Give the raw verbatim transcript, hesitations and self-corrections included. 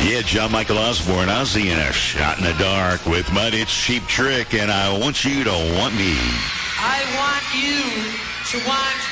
Yeah, John Michael Osborne, Ozzy, and a shot in the dark with Mud. It's Cheap Trick, and I want you to want me. I want you to want